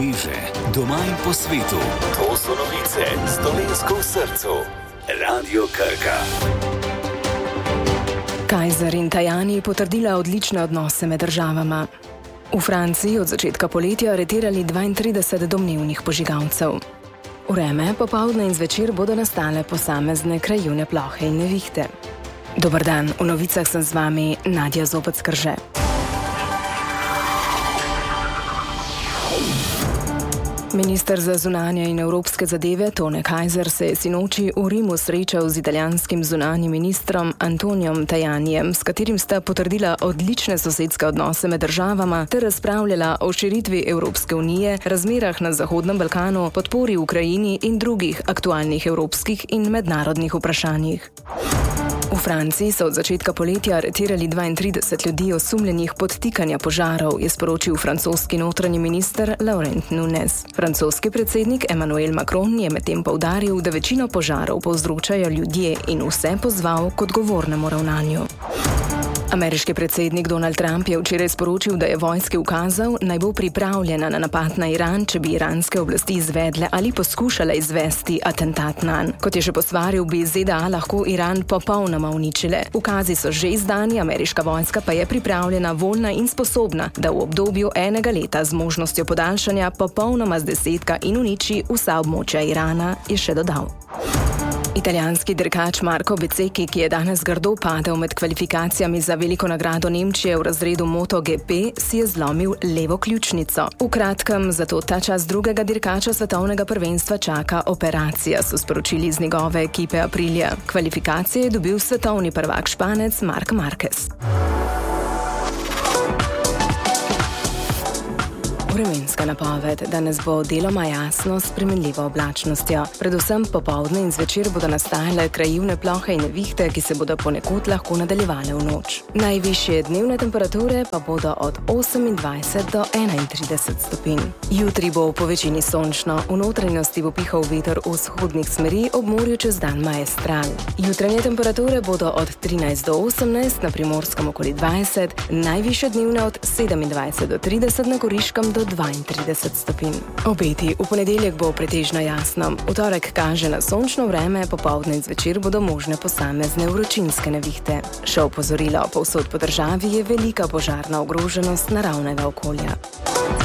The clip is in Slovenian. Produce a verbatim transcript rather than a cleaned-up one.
poveže doma in po svetu. To so novice s Dolenjsko v srcu. Radio Krka. Kajzer in Tajani potrdila odlične odnose med državama. V Franciji od začetka poletja aretirali dvaintrideset domnevnih požigalcev. Vreme, popoldne in zvečer bodo nastale posamezne krajevne plohe in nevihte. Dober dan, v novicah sem z vami Nadja Zobec-Krže. Minister za zunanje in evropske zadeve Tone Kajzer se je sinoči v Rimu srečal z italijanskim zunanjim ministrom Antonijom Tajanijem, s katerim sta potrdila odlične sosedske odnose med državama ter razpravljala o širitvi Evropske unije, razmerah na Zahodnem Balkanu, podpori Ukrajini in drugih aktualnih evropskih in mednarodnih vprašanjih. V Franciji so od začetka poletja aretirali dvaintrideset ljudi osumljenih podtikanja požarov, je sporočil francoski notranji minister Laurent Nunez. Francoski predsednik Emmanuel Macron je medtem poudaril, da večino požarov povzročajo ljudje in vse pozval k odgovornemu ravnanju. Ameriški predsednik Donald Trump je včeraj sporočil, da je vojski ukazal, naj bo pripravljena na napad na Iran, če bi iranske oblasti izvedle ali poskušale izvesti atentat nanj. Kot je še posvaril, bi Z D A lahko Iran popolnoma uničile. Ukazi so že izdani, ameriška vojska pa je pripravljena, voljna in sposobna, da v obdobju enega leta z možnostjo podaljšanja popolnoma zdesetka in uniči vsa območja Irana, je še dodal. Italijanski dirkač Marco Bezzecchi, ki je danes grdo padel med kvalifikacijami za veliko nagrado Nemčije v razredu MotoGP, si je zlomil levo ključnico. V kratkem, zato ta čas drugega dirkača svetovnega prvenstva čaka operacija, so sporočili iz njegove ekipe Aprilia. Kvalifikacije je dobil svetovni prvak Španec Marc Marquez. Vremenska napoved. Danes bo deloma jasno s spremenljivo oblačnostjo. Predvsem popoldne in zvečer bodo nastajale krajevne plohe in nevihte, ki se bodo ponekod lahko nadaljevale v noč. Najvišje dnevne temperature pa bodo od osemindvajset do enaintrideset stopinj. Jutri bo po večini sončno, v notranjosti bo pihal veter vzhodnih smeri, ob morju čez dan maestral. Jutranje temperature bodo od trinajst do osemnajst, na Primorskem okoli dvajset, najvišje dnevne od sedemindvajset do trideset, na Goriškem do dvaintrideset stopinj. Obeti. V ponedeljek bo pretežno jasno. V torek kaže na sončno vreme, popoldne in zvečer bodo možne posamezne vročinske nevihte. Še opozorilo, povsod po državi je velika požarna ogroženost naravnega okolja.